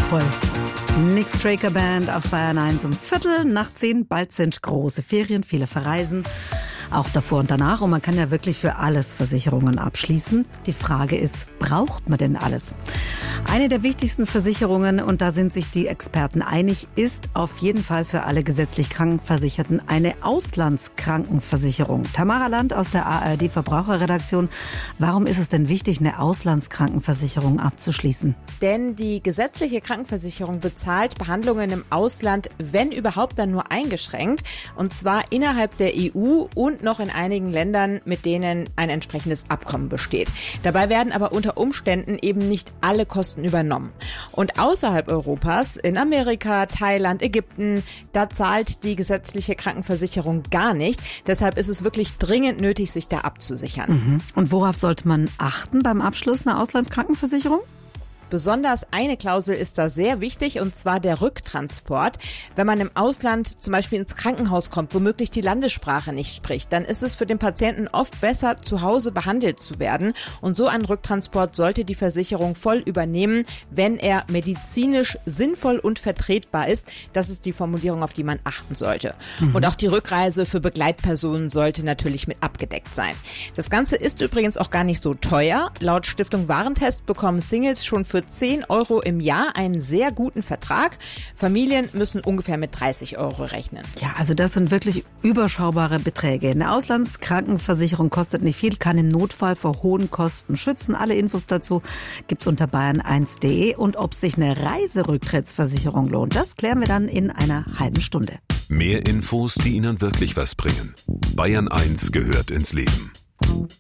voll. Nick Straker Band auf Bayern 1 um 9:15. Bald sind große Ferien, viele verreisen. Auch davor und danach. Und man kann ja wirklich für alles Versicherungen abschließen. Die Frage ist, braucht man denn alles? Eine der wichtigsten Versicherungen, und da sind sich die Experten einig, ist auf jeden Fall für alle gesetzlich Krankenversicherten eine Auslandskrankenversicherung. Tamara Land aus der ARD Verbraucherredaktion. Warum ist es denn wichtig, eine Auslandskrankenversicherung abzuschließen? Denn die gesetzliche Krankenversicherung bezahlt Behandlungen im Ausland, wenn überhaupt, dann nur eingeschränkt. Und zwar innerhalb der EU und noch in einigen Ländern, mit denen ein entsprechendes Abkommen besteht. Dabei werden aber unter Umständen eben nicht alle Kosten übernommen. Und außerhalb Europas, in Amerika, Thailand, Ägypten, da zahlt die gesetzliche Krankenversicherung gar nicht. Deshalb ist es wirklich dringend nötig, sich da abzusichern. Und worauf sollte man achten beim Abschluss einer Auslandskrankenversicherung? Besonders eine Klausel ist da sehr wichtig, und zwar der Rücktransport. Wenn man im Ausland zum Beispiel ins Krankenhaus kommt, womöglich die Landessprache nicht spricht, dann ist es für den Patienten oft besser, zu Hause behandelt zu werden. Und so einen Rücktransport sollte die Versicherung voll übernehmen, wenn er medizinisch sinnvoll und vertretbar ist. Das ist die Formulierung, auf die man achten sollte. Und auch die Rückreise für Begleitpersonen sollte natürlich mit abgedeckt sein. Das Ganze ist übrigens auch gar nicht so teuer. Laut Stiftung Warentest bekommen Singles schon für 10 € im Jahr einen sehr guten Vertrag. Familien müssen ungefähr mit 30 € rechnen. Ja, also das sind wirklich überschaubare Beträge. Eine Auslandskrankenversicherung kostet nicht viel, kann im Notfall vor hohen Kosten schützen. Alle Infos dazu gibt's unter bayern1.de. Und ob sich eine Reiserücktrittsversicherung lohnt, das klären wir dann in einer halben Stunde. Mehr Infos, die Ihnen wirklich was bringen. Bayern 1 gehört ins Leben.